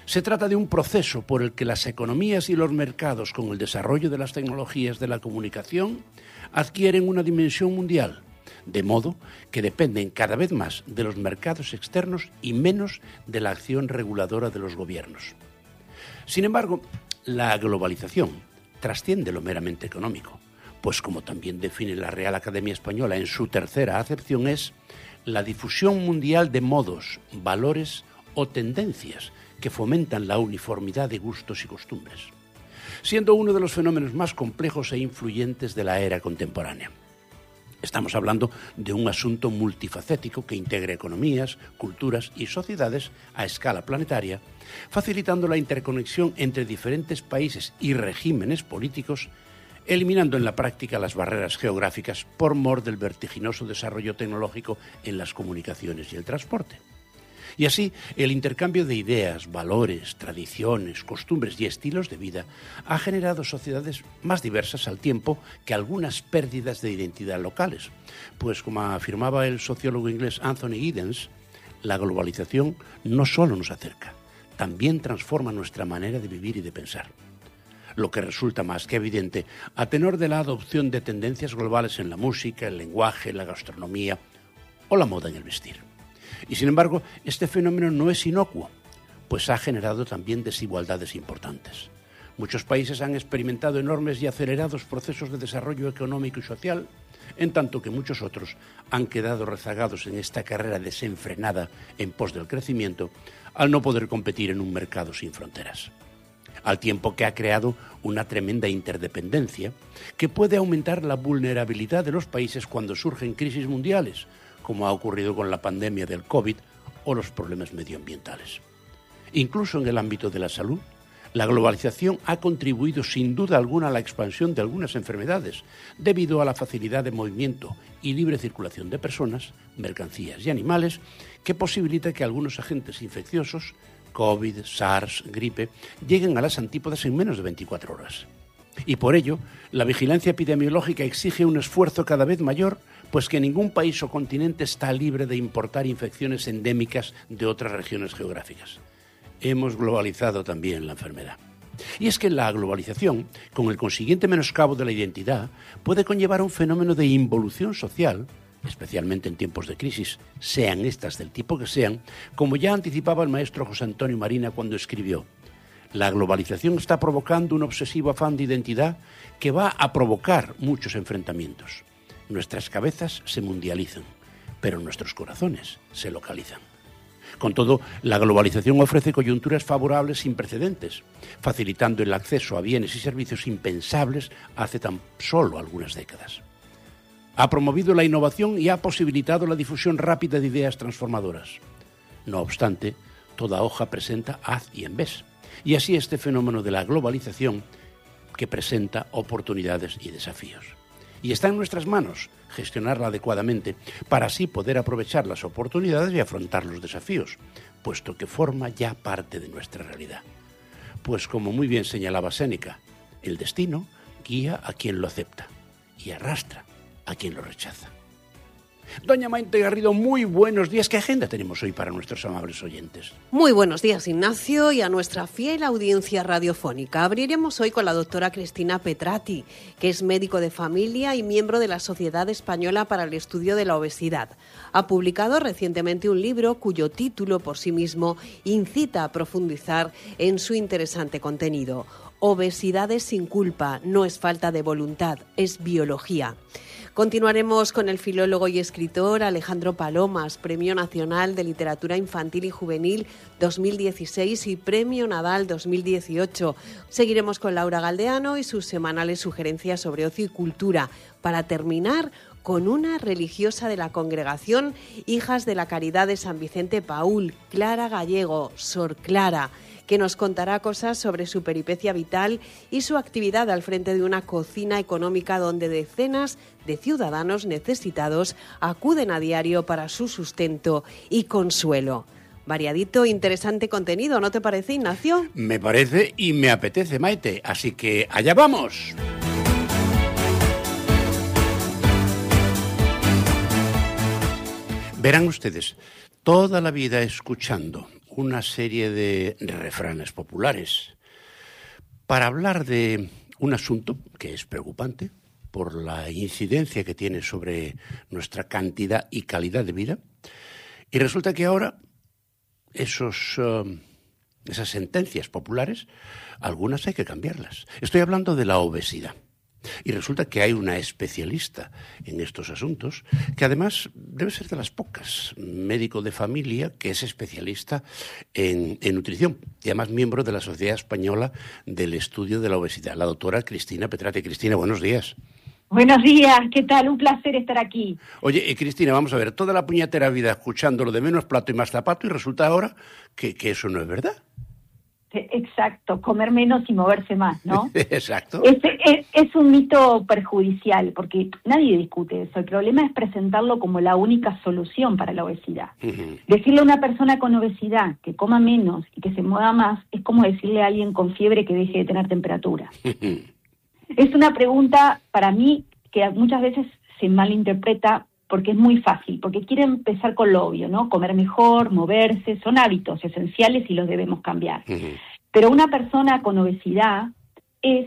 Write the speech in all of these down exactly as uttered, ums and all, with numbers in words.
Se trata de un proceso por el que las economías y los mercados, con el desarrollo de las tecnologías de la comunicación, adquieren una dimensión mundial, de modo que dependen cada vez más de los mercados externos y menos de la acción reguladora de los gobiernos. Sin embargo, la globalización trasciende lo meramente económico, pues como también define la Real Academia Española en su tercera acepción, es la difusión mundial de modos, valores o tendencias que fomentan la uniformidad de gustos y costumbres, siendo uno de los fenómenos más complejos e influyentes de la era contemporánea. Estamos hablando de un asunto multifacético que integra economías, culturas y sociedades a escala planetaria, facilitando la interconexión entre diferentes países y regímenes políticos, eliminando en la práctica las barreras geográficas por mor del vertiginoso desarrollo tecnológico en las comunicaciones y el transporte. Y así, el intercambio de ideas, valores, tradiciones, costumbres y estilos de vida ha generado sociedades más diversas al tiempo que algunas pérdidas de identidad locales. Pues, como afirmaba el sociólogo inglés Anthony Giddens, la globalización no solo nos acerca, también transforma nuestra manera de vivir y de pensar. Lo que resulta más que evidente a tenor de la adopción de tendencias globales en la música, el lenguaje, la gastronomía o la moda en el vestir. Y sin embargo, este fenómeno no es inocuo, pues ha generado también desigualdades importantes. Muchos países han experimentado enormes y acelerados procesos de desarrollo económico y social, en tanto que muchos otros han quedado rezagados en esta carrera desenfrenada en pos del crecimiento, al no poder competir en un mercado sin fronteras. Al tiempo que ha creado una tremenda interdependencia que puede aumentar la vulnerabilidad de los países cuando surgen crisis mundiales, como ha ocurrido con la pandemia del COVID o los problemas medioambientales. Incluso en el ámbito de la salud, la globalización ha contribuido sin duda alguna a la expansión de algunas enfermedades, debido a la facilidad de movimiento y libre circulación de personas, mercancías y animales, que posibilita que algunos agentes infecciosos, COVID, SARS, gripe, lleguen a las antípodas en menos de veinticuatro horas. Y por ello, la vigilancia epidemiológica exige un esfuerzo cada vez mayor, pues que ningún país o continente está libre de importar infecciones endémicas de otras regiones geográficas. Hemos globalizado también la enfermedad. Y es que la globalización, con el consiguiente menoscabo de la identidad, puede conllevar un fenómeno de involución social, especialmente en tiempos de crisis, sean estas del tipo que sean, como ya anticipaba el maestro José Antonio Marina cuando escribió: la globalización está provocando un obsesivo afán de identidad que va a provocar muchos enfrentamientos. Nuestras cabezas se mundializan, pero nuestros corazones se localizan. Con todo, la globalización ofrece coyunturas favorables sin precedentes, facilitando el acceso a bienes y servicios impensables hace tan solo algunas décadas. Ha promovido la innovación y ha posibilitado la difusión rápida de ideas transformadoras. No obstante, toda hoja presenta haz y en vez. Y así este fenómeno de la globalización que presenta oportunidades y desafíos. Y está en nuestras manos gestionarla adecuadamente para así poder aprovechar las oportunidades y afrontar los desafíos, puesto que forma ya parte de nuestra realidad. Pues como muy bien señalaba Séneca, el destino guía a quien lo acepta y arrastra a quien lo rechaza. Doña Maite Garrido, muy buenos días. ¿Qué agenda tenemos hoy para nuestros amables oyentes? Muy buenos días, Ignacio, y a nuestra fiel audiencia radiofónica. Abriremos hoy con la doctora Cristina Petrati, que es médico de familia y miembro de la Sociedad Española para el Estudio de la Obesidad. Ha publicado recientemente un libro cuyo título por sí mismo incita a profundizar en su interesante contenido. Obesidad sin culpa, no es falta de voluntad, es biología. Continuaremos con el filólogo y escritor Alejandro Palomas, Premio Nacional de Literatura Infantil y Juvenil dos mil dieciséis y Premio Nadal dos mil dieciocho. Seguiremos con Laura Galdeano y sus semanales sugerencias sobre ocio y cultura, para terminar con una religiosa de la congregación Hijas de la Caridad de San Vicente Paúl, Clara Gallego, Sor Clara, que nos contará cosas sobre su peripecia vital y su actividad al frente de una cocina económica donde decenas de ciudadanos necesitados acuden a diario para su sustento y consuelo. Variadito, interesante contenido, ¿no te parece, Ignacio? Me parece y me apetece, Maite, así que allá vamos. Verán ustedes, toda la vida escuchando una serie de refranes populares para hablar de un asunto que es preocupante por la incidencia que tiene sobre nuestra cantidad y calidad de vida. Y resulta que ahora esos, uh, esas sentencias populares, algunas hay que cambiarlas. Estoy hablando de la obesidad. Y resulta que hay una especialista en estos asuntos, que además debe ser de las pocas, médico de familia, que es especialista en, en nutrición y además miembro de la Sociedad Española del Estudio de la Obesidad, la doctora Cristina Petrati. Cristina, buenos días. Buenos días, ¿qué tal? Un placer estar aquí. Oye, eh, Cristina, vamos a ver, toda la puñetera vida escuchando lo de menos plato y más zapato y resulta ahora que, que eso no es verdad. Exacto, comer menos y moverse más, ¿no? Exacto. Es, es, es un mito perjudicial, porque nadie discute eso. El problema es presentarlo como la única solución para la obesidad. Uh-huh. Decirle a una persona con obesidad que coma menos y que se mueva más es como decirle a alguien con fiebre que deje de tener temperatura. Uh-huh. Es una pregunta, para mí, que muchas veces se malinterpreta porque es muy fácil, porque quiere empezar con lo obvio, ¿no? Comer mejor, moverse, son hábitos esenciales y los debemos cambiar. Uh-huh. Pero una persona con obesidad es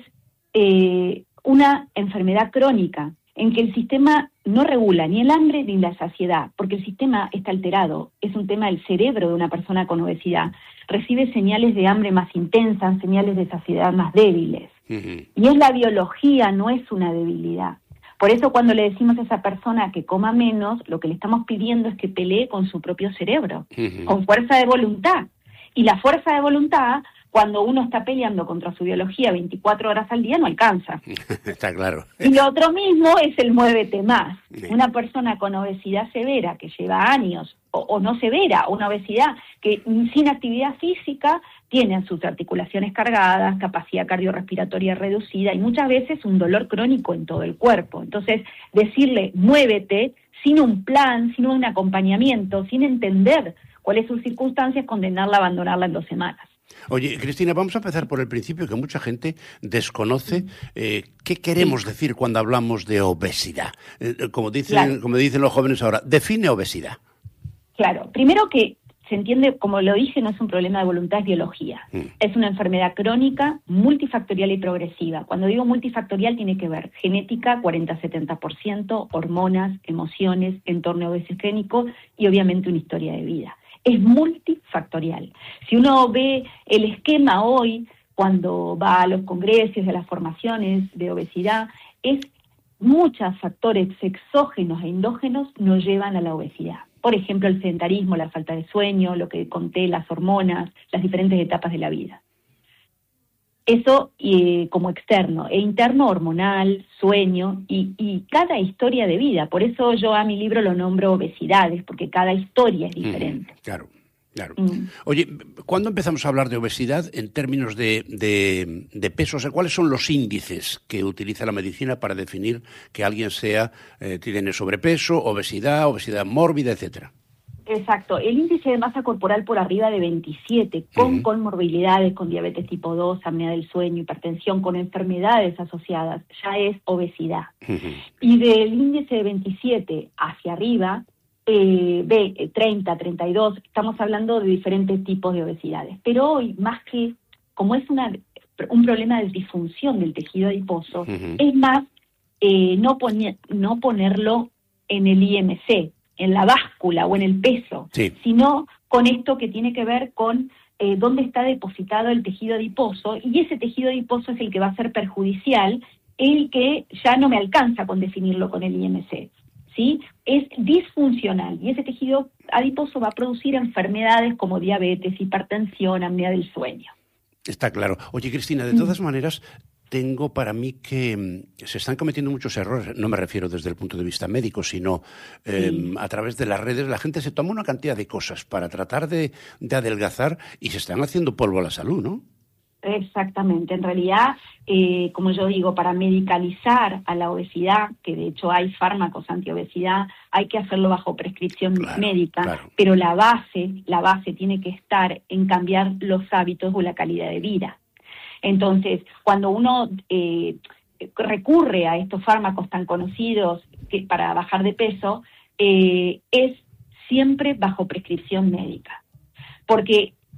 eh, una enfermedad crónica en que el sistema no regula ni el hambre ni la saciedad, porque el sistema está alterado. Es un tema del cerebro de una persona con obesidad. Recibe señales de hambre más intensas, señales de saciedad más débiles. Uh-huh. Y es la biología, no es una debilidad. Por eso cuando le decimos a esa persona que coma menos, lo que le estamos pidiendo es que pelee con su propio cerebro, uh-huh. con fuerza de voluntad. Y la fuerza de voluntad, cuando uno está peleando contra su biología veinticuatro horas al día, no alcanza. Está claro. Y lo otro mismo es el muévete más. Sí. Una persona con obesidad severa, que lleva años, o, o no severa, una obesidad que sin actividad física tiene sus articulaciones cargadas, capacidad cardiorrespiratoria reducida y muchas veces un dolor crónico en todo el cuerpo. Entonces, decirle muévete sin un plan, sin un acompañamiento, sin entender cuáles son sus circunstancias, condenarla a abandonarla en dos semanas. Oye, Cristina, vamos a empezar por el principio, que mucha gente desconoce eh, qué queremos decir cuando hablamos de obesidad. Eh, como dicen, claro. como dicen los jóvenes ahora, define obesidad. Claro, primero que se entiende, como lo dije, no es un problema de voluntad, es biología. Mm. Es una enfermedad crónica, multifactorial y progresiva. Cuando digo multifactorial tiene que ver genética, cuarenta a setenta por ciento, hormonas, emociones, entorno obesogénico y obviamente una historia de vida. Es multifactorial. Si uno ve el esquema hoy, cuando va a los congresos, a las formaciones de obesidad, es muchos factores exógenos e endógenos nos llevan a la obesidad. Por ejemplo, el sedentarismo, la falta de sueño, lo que conté, las hormonas, las diferentes etapas de la vida. Eso eh, como externo, e interno hormonal, sueño y, y cada historia de vida. Por eso yo a mi libro lo nombro obesidades, porque cada historia es diferente. Mm, claro, claro. Mm. Oye, ¿cuándo empezamos a hablar de obesidad en términos de, de, de peso? O sea, ¿cuáles son los índices que utiliza la medicina para definir que alguien sea eh, tiene sobrepeso, obesidad, obesidad mórbida, etcétera? Exacto, el índice de masa corporal por arriba de veintisiete, con uh-huh. comorbilidades, con diabetes tipo dos, apnea del sueño, hipertensión, con enfermedades asociadas, ya es obesidad. Uh-huh. Y del índice de veintisiete hacia arriba, eh, B, treinta, treinta y dos, estamos hablando de diferentes tipos de obesidades. Pero hoy, más que, como es una, un problema de disfunción del tejido adiposo, uh-huh. es más eh, no, poner, no ponerlo en el I M C, en la báscula o en el peso, sí. sino con esto que tiene que ver con eh, dónde está depositado el tejido adiposo, y ese tejido adiposo es el que va a ser perjudicial, el que ya no me alcanza con definirlo con el I M C, ¿sí? Es disfuncional, y ese tejido adiposo va a producir enfermedades como diabetes, hipertensión, apnea del sueño. Está claro. Oye, Cristina, de todas mm. maneras, tengo para mí que se están cometiendo muchos errores, no me refiero desde el punto de vista médico, sino eh, sí. a través de las redes. La gente se toma una cantidad de cosas para tratar de, de adelgazar y se están haciendo polvo a la salud, ¿no? Exactamente. En realidad, eh, como yo digo, para medicalizar a la obesidad, que de hecho hay fármacos antiobesidad, hay que hacerlo bajo prescripción claro, médica, claro. pero la base, la base tiene que estar en cambiar los hábitos o la calidad de vida. Entonces, cuando uno eh, recurre a estos fármacos tan conocidos que, para bajar de peso, eh, es siempre bajo prescripción médica. Porque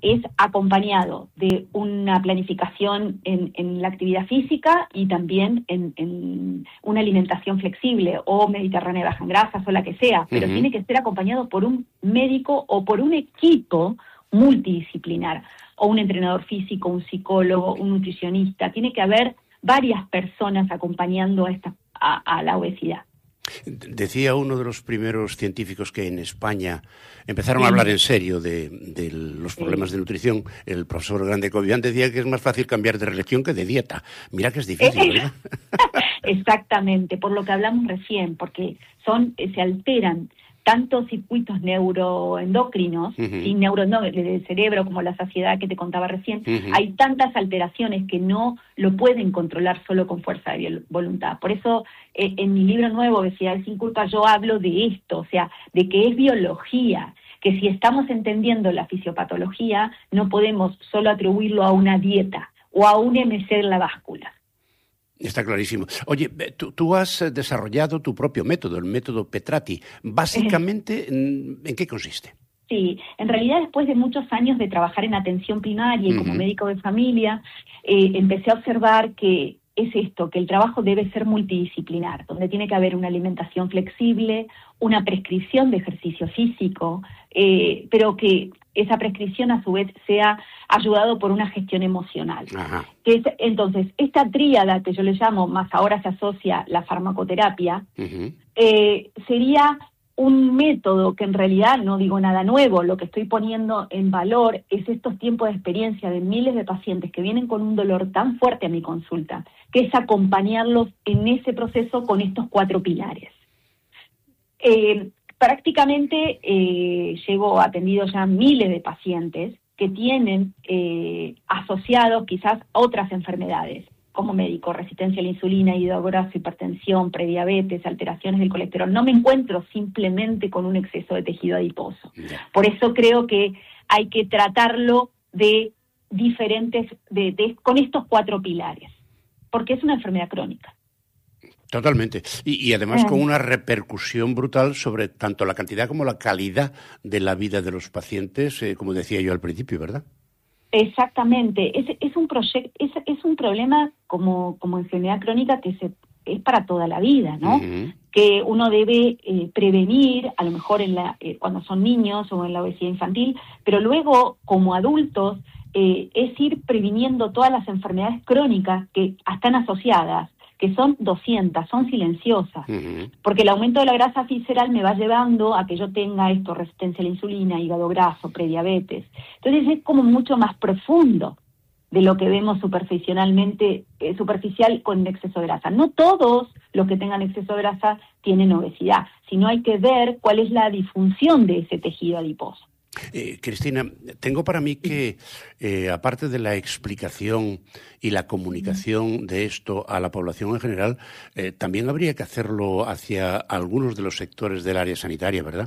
es acompañado de una planificación en, en la actividad física y también en, en una alimentación flexible o mediterránea baja en grasas o la que sea, pero uh-huh. tiene que ser acompañado por un médico o por un equipo multidisciplinar, o un entrenador físico, un psicólogo, un nutricionista. Tiene que haber varias personas acompañando a, esta, a, a la obesidad. Decía uno de los primeros científicos que en España empezaron sí. a hablar en serio de, de los problemas sí. de nutrición, el profesor Grande Cobian, decía que es más fácil cambiar de religión que de dieta. Mira que es difícil, ¿verdad? Exactamente, por lo que hablamos recién, porque son se alteran tantos circuitos neuroendocrinos uh-huh. y neuro no, del cerebro, como la saciedad que te contaba recién, uh-huh. hay tantas alteraciones que no lo pueden controlar solo con fuerza de voluntad. Por eso, eh, en mi libro nuevo, Obesidad sin culpa, yo hablo de esto, o sea, de que es biología, que si estamos entendiendo la fisiopatología, no podemos solo atribuirlo a una dieta o a un M C en la báscula. Está clarísimo. Oye, tú, tú has desarrollado tu propio método, el método Petrati. Básicamente, ¿en qué consiste? Sí, en realidad después de muchos años de trabajar en atención primaria y uh-huh. como médico de familia, eh, empecé a observar que es esto, que el trabajo debe ser multidisciplinar, donde tiene que haber una alimentación flexible, una prescripción de ejercicio físico, eh, pero que esa prescripción a su vez sea ayudado por una gestión emocional. Ajá. Que es, entonces, esta tríada que yo le llamo, más ahora se asocia la farmacoterapia, uh-huh. eh, sería un método que en realidad no digo nada nuevo, lo que estoy poniendo en valor es estos tiempos de experiencia de miles de pacientes que vienen con un dolor tan fuerte a mi consulta, que es acompañarlos en ese proceso con estos cuatro pilares. Eh, prácticamente eh, llevo atendido ya miles de pacientes que tienen eh, asociados quizás otras enfermedades, como médico, resistencia a la insulina, hígado graso, hipertensión, prediabetes, alteraciones del colesterol. No me encuentro simplemente con un exceso de tejido adiposo. Por eso creo que hay que tratarlo de diferentes, de, de, con estos cuatro pilares, porque es una enfermedad crónica. Totalmente. Y, y además con una repercusión brutal sobre tanto la cantidad como la calidad de la vida de los pacientes, eh, como decía yo al principio, ¿verdad? Exactamente. Es, es un proyecto, es, es un problema como, como enfermedad crónica que se, es para toda la vida, ¿no? Uh-huh. Que uno debe eh, prevenir, a lo mejor en la, eh, cuando son niños o en la obesidad infantil, pero luego como adultos eh, es ir previniendo todas las enfermedades crónicas que están asociadas, que son doscientas, son silenciosas, uh-huh. porque el aumento de la grasa visceral me va llevando a que yo tenga esto, resistencia a la insulina, hígado graso, prediabetes. Entonces es como mucho más profundo de lo que vemos superficialmente, eh, superficial con exceso de grasa. No todos los que tengan exceso de grasa tienen obesidad, sino hay que ver cuál es la disfunción de ese tejido adiposo. Eh, Cristina, tengo para mí que, eh, aparte de la explicación y la comunicación de esto a la población en general, eh, también habría que hacerlo hacia algunos de los sectores del área sanitaria, ¿verdad?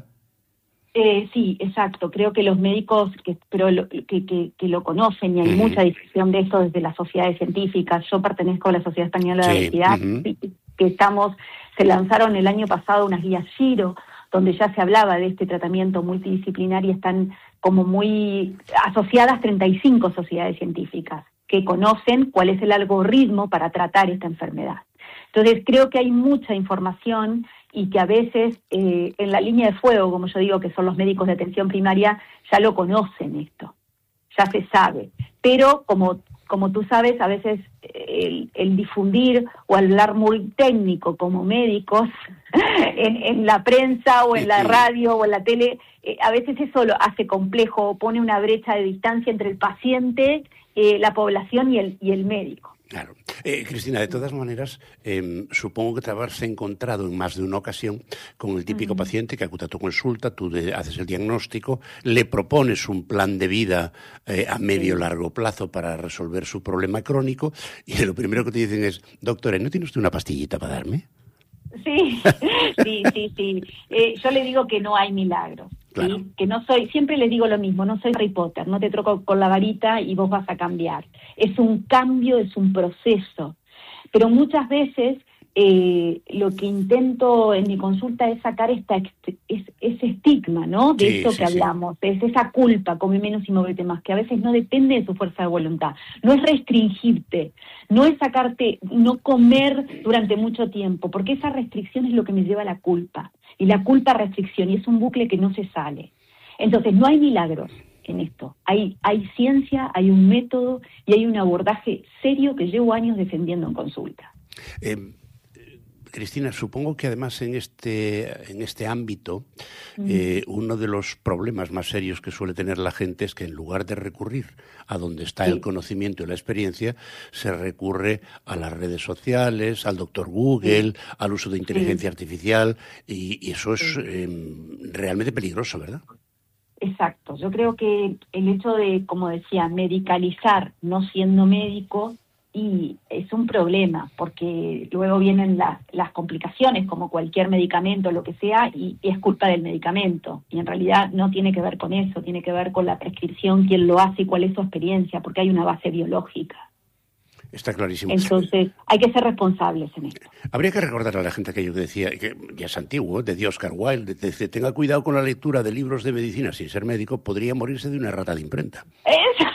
Eh, sí, exacto. Creo que los médicos que, pero lo, que, que, que lo conocen, y hay uh-huh. mucha discusión de esto desde las sociedades científicas. Yo pertenezco a la Sociedad Española de Obesidad, uh-huh. que estamos, se lanzaron el año pasado unas guías Giro, donde ya se hablaba de este tratamiento multidisciplinar y están como muy asociadas treinta y cinco sociedades científicas que conocen cuál es el algoritmo para tratar esta enfermedad. Entonces creo que hay mucha información y que a veces eh, en la línea de fuego, como yo digo, que son los médicos de atención primaria, ya lo conocen esto, ya se sabe. Pero como como tú sabes, a veces el, el difundir o hablar muy técnico como médicos en, en la prensa o en la radio o en la tele, eh, a veces eso lo hace complejo, pone una brecha de distancia entre el paciente, eh, la población y el, y el médico. Claro. Eh, Cristina, de todas maneras, eh, supongo que te habrás encontrado en más de una ocasión con el típico uh-huh. paciente que acude a tu consulta, tú de, haces el diagnóstico, le propones un plan de vida eh, a medio o sí. largo plazo para resolver su problema crónico y lo primero que te dicen es, doctora, ¿no tiene usted una pastillita para darme? Sí, sí, sí, sí. Eh, yo le digo que no hay milagros. Claro. ¿Sí? Que no soy, siempre les digo lo mismo, no soy Harry Potter, no te troco con la varita y vos vas a cambiar. Es un cambio, es un proceso. Pero muchas veces eh, lo que intento en mi consulta es sacar esta es, ese estigma, ¿no? De sí, eso sí, que sí. hablamos, es esa culpa, come menos y móvete más, que a veces no depende de tu fuerza de voluntad, no es restringirte, no es sacarte, no comer durante mucho tiempo, porque esa restricción es lo que me lleva a la culpa, y la culpa restricción, y es un bucle que no se sale. Entonces no hay milagros en esto, hay, hay ciencia, hay un método y hay un abordaje serio que llevo años defendiendo en consulta. Eh, Cristina, supongo que además en este, en este ámbito eh, uno de los problemas más serios que suele tener la gente es que en lugar de recurrir a donde está sí. el conocimiento y la experiencia, se recurre a las redes sociales, al doctor Google, sí. al uso de inteligencia sí. artificial, y, y eso es sí. eh, realmente peligroso, ¿verdad? Exacto. Yo creo que el hecho de, como decía, medicalizar no siendo médico, y es un problema, porque luego vienen las, las complicaciones, como cualquier medicamento, lo que sea, y, y es culpa del medicamento. Y en realidad no tiene que ver con eso, tiene que ver con la prescripción, quién lo hace y cuál es su experiencia, porque hay una base biológica. Está clarísimo. Entonces, hay que ser responsables en esto. Habría que recordar a la gente aquello que decía, que ya es antiguo, de Oscar Wilde, de, de, tenga cuidado con la lectura de libros de medicina sin ser médico, podría morirse de una rata de imprenta. Eso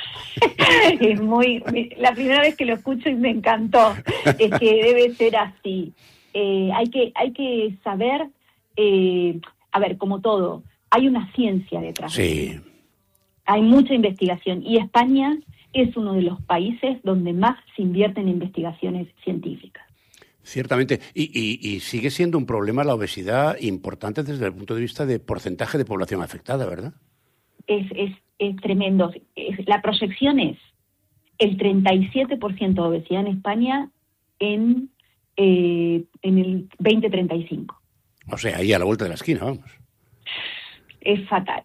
es muy... La primera vez que lo escucho y me encantó, es que debe ser así. Eh, hay que hay que saber, eh, a ver, como todo, hay una ciencia detrás. Sí. Hay mucha investigación, y España es uno de los países donde más se invierte en investigaciones científicas. Ciertamente, y, y, y sigue siendo un problema la obesidad importante desde el punto de vista de porcentaje de población afectada, ¿verdad? Es, es, es tremendo. Es, la proyección es el treinta y siete por ciento de obesidad en España en, eh, en el veinte treinta y cinco. O sea, ahí a la vuelta de la esquina, vamos. Es fatal.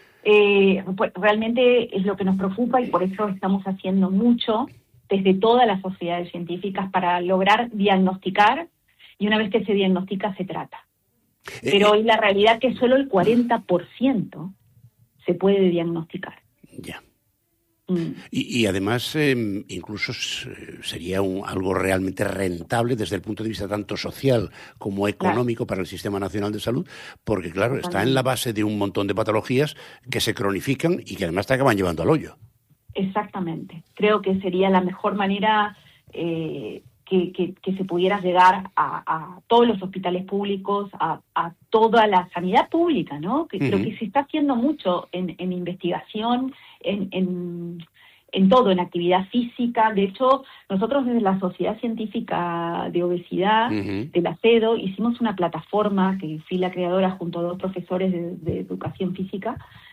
Eh, pues realmente es lo que nos preocupa, y por eso estamos haciendo mucho desde todas las sociedades científicas para lograr diagnosticar, y una vez que se diagnostica se trata. Eh, Pero hoy la realidad es que solo el cuarenta por ciento se puede diagnosticar. Ya. Mm. Y, y además eh, incluso sería un, algo realmente rentable desde el punto de vista tanto social como económico, claro, para el Sistema Nacional de Salud, porque claro, está en la base de un montón de patologías que se cronifican y que además te acaban llevando al hoyo. Exactamente. Creo que sería la mejor manera eh, que, que, que se pudiera llegar a, a todos los hospitales públicos, a, a toda la sanidad pública, ¿no? Que uh-huh. creo que se está haciendo mucho en, en investigación, en, en, en todo, en actividad física. De hecho, nosotros desde la Sociedad Científica de Obesidad, uh-huh. de la CEDO, hicimos una plataforma, que fui la creadora junto a dos profesores de, de educación física,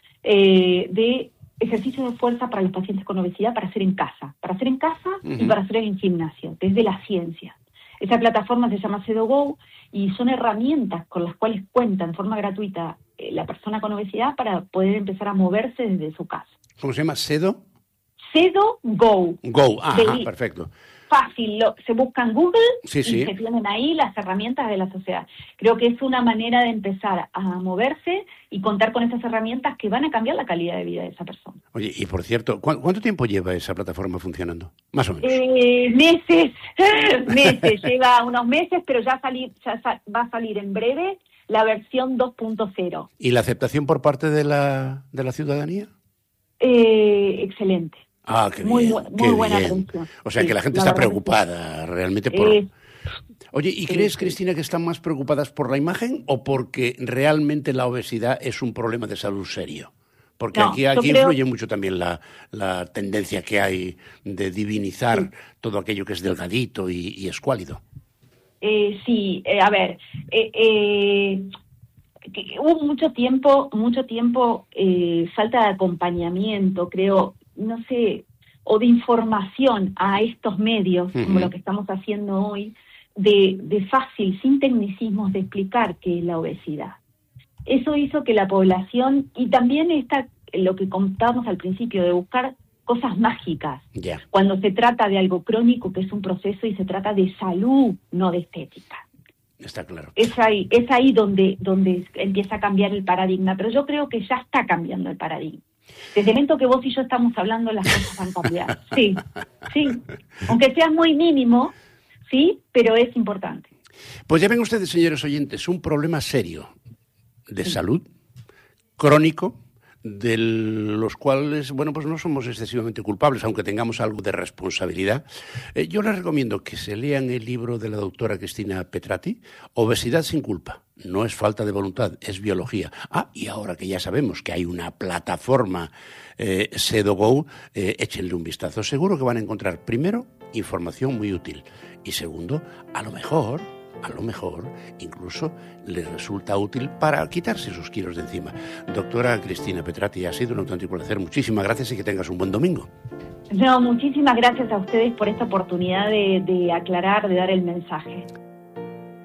eh, de ejercicio de fuerza para los pacientes con obesidad para hacer en casa, para hacer en casa uh-huh. y para hacer en el gimnasio, desde la ciencia. Esa plataforma se llama CEDOGO y son herramientas con las cuales cuenta en forma gratuita eh, la persona con obesidad para poder empezar a moverse desde su casa. ¿Cómo se llama? ¿CEDO? CEDOGO. Go, ajá, de, perfecto. Fácil, lo, se busca en Google sí, y sí. se tienen ahí las herramientas de la sociedad. Creo que es una manera de empezar a moverse y contar con esas herramientas que van a cambiar la calidad de vida de esa persona. Oye, y por cierto, ¿cu- ¿cuánto tiempo lleva esa plataforma funcionando? Más o menos. Eh, meses, meses, lleva unos meses, pero ya, salir, ya sa- va a salir en breve la versión dos punto cero. ¿Y la aceptación por parte de la, de la ciudadanía? Eh, excelente. Ah, qué muy, bien, muy qué buena bien. atención. O sea, sí, que la gente la está verdad preocupada sí. realmente por... Eh, Oye, ¿y sí, crees, sí. Cristina, que están más preocupadas por la imagen o porque realmente la obesidad es un problema de salud serio? Porque no, aquí, aquí creo... influye mucho también la, la tendencia que hay de divinizar sí. todo aquello que es delgadito y, y escuálido. Eh, sí, eh, a ver... Eh, eh... Que hubo mucho tiempo, mucho tiempo eh, falta de acompañamiento, creo, no sé, o de información a estos medios, uh-huh. como lo que estamos haciendo hoy, de, de fácil, sin tecnicismos, de explicar qué es la obesidad. Eso hizo que la población, y también está lo que contábamos al principio, de buscar cosas mágicas, yeah. cuando se trata de algo crónico, que es un proceso, y se trata de salud, no de estética. Está claro. Es ahí, es ahí donde, donde empieza a cambiar el paradigma, pero yo creo que ya está cambiando el paradigma. Desde el momento que vos y yo estamos hablando, las cosas han cambiado. Sí, sí. Aunque sea muy mínimo, sí, pero es importante. Pues ya ven ustedes, señores oyentes, un problema serio de salud, crónico, de los cuales, bueno, pues no somos excesivamente culpables, aunque tengamos algo de responsabilidad. Eh, yo les recomiendo que se lean el libro de la doctora Cristina Petrati, Obesidad sin culpa. No es falta de voluntad, es biología. Ah, y ahora que ya sabemos que hay una plataforma eh, SedoGo, eh, échenle un vistazo. Seguro que van a encontrar, primero, información muy útil. Y segundo, a lo mejor... a lo mejor incluso les resulta útil para quitarse esos kilos de encima. Doctora Cristina Petrati, ha sido un auténtico placer. Muchísimas gracias y que tengas un buen domingo. No, muchísimas gracias a ustedes por esta oportunidad de, de aclarar, de dar el mensaje.